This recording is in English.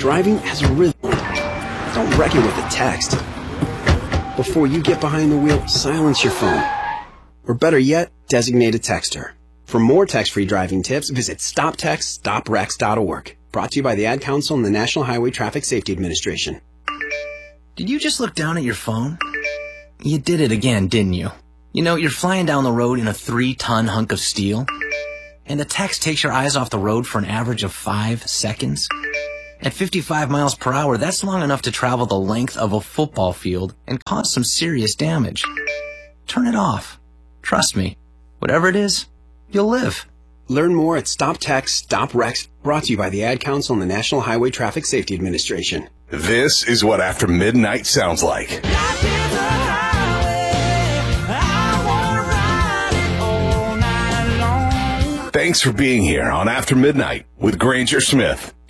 Driving has a rhythm. Don't wreck it with a text. Before you get behind the wheel, silence your phone. Or better yet, designate a texter. For more text-free driving tips, visit stoptextstoprex.org. Brought to you by the Ad Council and the National Highway Traffic Safety Administration. Did you just look down at your phone? You did it again, didn't you? You know, you're flying down the road in a 3-ton hunk of steel, and a text takes your eyes off the road for an average of 5 seconds. At 55 miles per hour, that's long enough to travel the length of a football field and cause some serious damage. Turn it off. Trust me, whatever it is, you'll live. Learn more at StopTextStopRex, brought to you by the Ad Council and the National Highway Traffic Safety Administration. This is what After Midnight sounds like. Thanks for being here on After Midnight with Granger Smith.